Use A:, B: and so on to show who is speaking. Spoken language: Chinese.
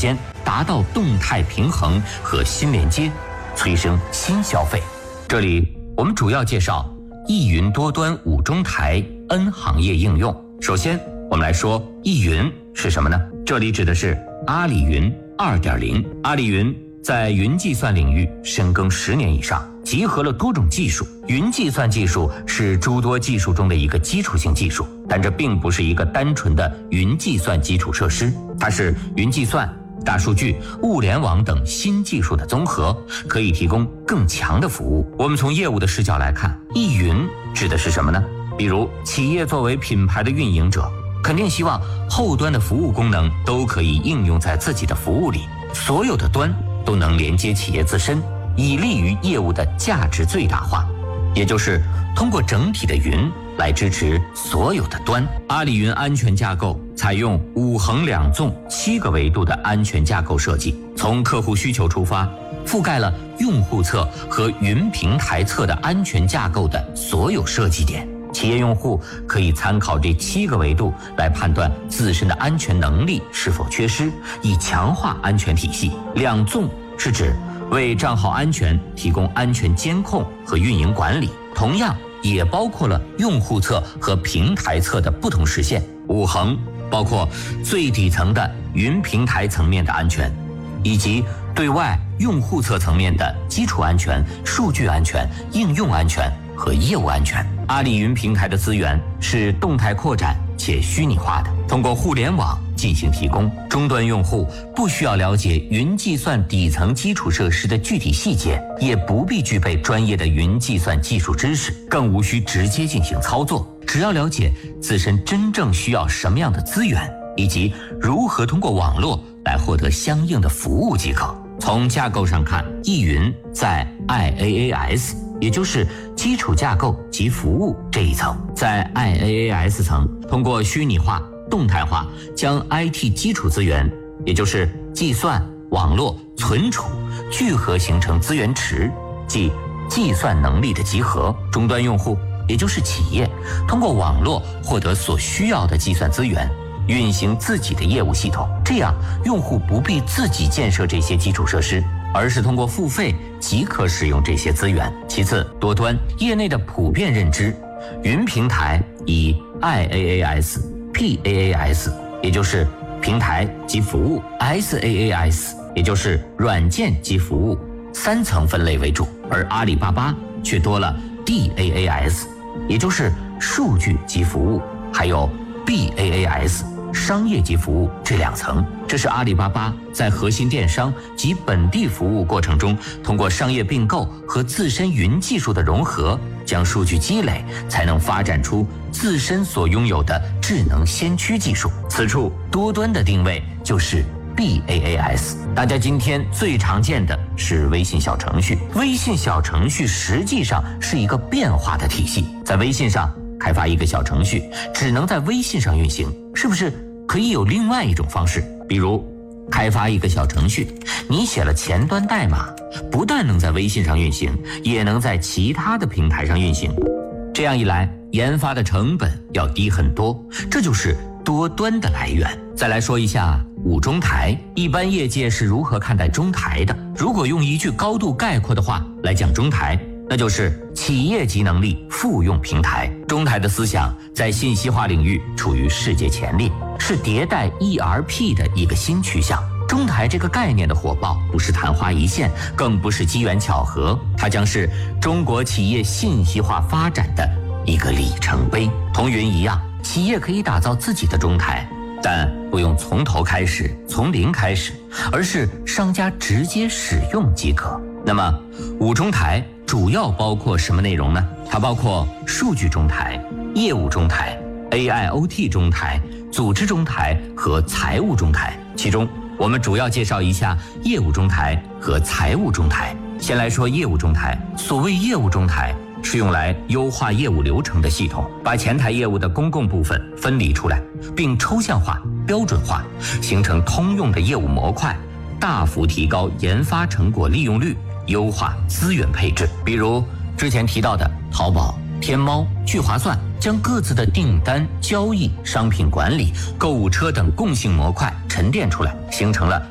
A: 间达到动态平衡和新连接，催生新消费。这里我们主要介绍易云多端5中台 N 行业应用。首先我们来说易云是什么呢？这里指的是阿里云 2.0。 阿里云在云计算领域深耕10年以上，集合了多种技术。云计算技术是诸多技术中的一个基础性技术，但这并不是一个单纯的云计算基础设施，它是云计算、大数据、物联网等新技术的综合，可以提供更强的服务。我们从业务的视角来看，易云指的是什么呢？比如企业作为品牌的运营者，肯定希望后端的服务功能都可以应用在自己的服务里，所有的端都能连接企业自身，以利于业务的价值最大化，也就是通过整体的云来支持所有的端。阿里云安全架构采用5横2纵7个维度的安全架构设计，从客户需求出发，覆盖了用户侧和云平台侧的安全架构的所有设计点。企业用户可以参考这7个维度来判断自身的安全能力是否缺失，以强化安全体系。2纵是指为账号安全提供安全监控和运营管理，同样也包括了用户侧和平台侧的不同实现。5横包括最底层的云平台层面的安全，以及对外用户侧层面的基础安全、数据安全、应用安全和业务安全。阿里云平台的资源是动态扩展且虚拟化的，通过互联网进行提供。终端用户不需要了解云计算底层基础设施的具体细节，也不必具备专业的云计算技术知识，更无需直接进行操作，只要了解自身真正需要什么样的资源，以及如何通过网络来获得相应的服务即可。从架构上看，易云在 IaaS， 也就是基础架构及服务这一层。在 IaaS 层，通过虚拟化、动态化，将 IT 基础资源，也就是计算、网络、存储聚合形成资源池，即计算能力的集合。终端用户，也就是企业，通过网络获得所需要的计算资源，运行自己的业务系统，这样用户不必自己建设这些基础设施，而是通过付费即可使用这些资源。其次，多端业内的普遍认知，云平台以 IaaS、PaaS， 也就是平台及服务 ，SaaS， 也就是软件及服务3层分类为主，而阿里巴巴却多了 DaaS， 也就是数据及服务，还有 BaaS。商业及服务这2层，这是阿里巴巴在核心电商及本地服务过程中，通过商业并购和自身云技术的融合，将数据积累，才能发展出自身所拥有的智能先驱技术。此处多端的定位就是 BaaS。 大家今天最常见的是微信小程序，微信小程序实际上是一个变化的体系。在微信上开发一个小程序，只能在微信上运行，是不是可以有另外一种方式？比如开发一个小程序，你写了前端代码，不但能在微信上运行，也能在其他的平台上运行。这样一来，研发的成本要低很多，这就是多端的来源。再来说一下5中台，一般业界是如何看待中台的？如果用一句高度概括的话来讲中台，那就是企业级能力复用平台。中台的思想在信息化领域处于世界前列，是迭代 ERP 的一个新趋向。中台这个概念的火爆不是昙花一现，更不是机缘巧合，它将是中国企业信息化发展的一个里程碑。同云一样，企业可以打造自己的中台，但不用从头开始，从零开始，而是商家直接使用即可。那么5中台主要包括什么内容呢？它包括数据中台、业务中台、AIoT 中台、组织中台和财务中台。其中我们主要介绍一下业务中台和财务中台。先来说业务中台。所谓业务中台，是用来优化业务流程的系统，把前台业务的公共部分分离出来，并抽象化、标准化，形成通用的业务模块，大幅提高研发成果利用率，优化资源配置。比如之前提到的淘宝、天猫、聚划算，将各自的订单、交易、商品管理、购物车等共性模块沉淀出来，形成了